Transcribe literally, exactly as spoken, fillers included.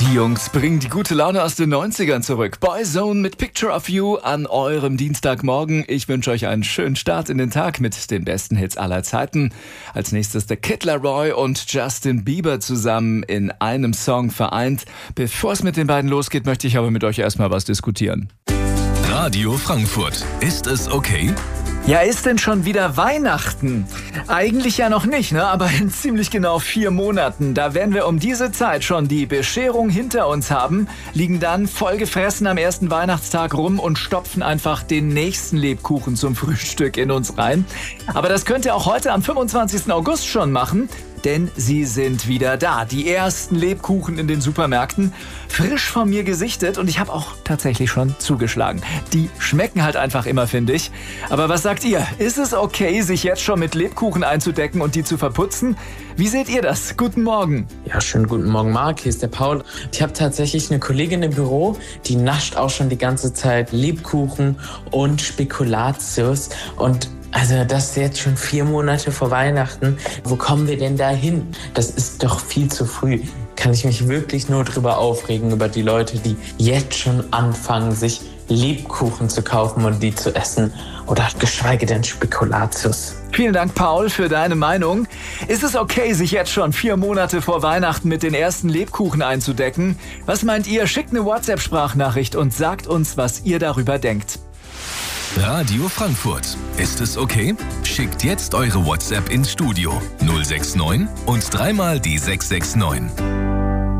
Die Jungs bringen die gute Laune aus den neunzigern zurück. Boyzone mit Picture of You an eurem Dienstagmorgen. Ich wünsche euch einen schönen Start in den Tag mit den besten Hits aller Zeiten. Als nächstes der Kid Laroi und Justin Bieber zusammen in einem Song vereint. Bevor es mit den beiden losgeht, möchte ich aber mit euch erstmal was diskutieren. Radio Frankfurt. Ist es okay? Ja, ist denn schon wieder Weihnachten? Eigentlich ja noch nicht, ne? Aber in ziemlich genau vier Monaten. Da werden wir um diese Zeit schon die Bescherung hinter uns haben, liegen dann vollgefressen am ersten Weihnachtstag rum und stopfen einfach den nächsten Lebkuchen zum Frühstück in uns rein. Aber das könnt ihr auch heute am fünfundzwanzigsten August schon machen. Denn sie sind wieder da. Die ersten Lebkuchen in den Supermärkten. Frisch von mir gesichtet und ich habe auch tatsächlich schon zugeschlagen. Die schmecken halt einfach immer, finde ich. Aber was sagt ihr? Ist es okay, sich jetzt schon mit Lebkuchen einzudecken und die zu verputzen? Wie seht ihr das? Guten Morgen. Ja, schönen guten Morgen, Marc. Hier ist der Paul. Ich habe tatsächlich eine Kollegin im Büro, die nascht auch schon die ganze Zeit Lebkuchen und Spekulatius. Und also das ist jetzt schon vier Monate vor Weihnachten. Wo kommen wir denn da hin? Das ist doch viel zu früh. Kann ich mich wirklich nur drüber aufregen, über die Leute, die jetzt schon anfangen, sich Lebkuchen zu kaufen und die zu essen. Oder geschweige denn Spekulatius. Vielen Dank, Paul, für deine Meinung. Ist es okay, sich jetzt schon vier Monate vor Weihnachten mit den ersten Lebkuchen einzudecken? Was meint ihr? Schickt eine WhatsApp-Sprachnachricht und sagt uns, was ihr darüber denkt. Radio Frankfurt. Ist es okay? Schickt jetzt eure WhatsApp ins Studio null sechs neun und dreimal die sechs sechs neun.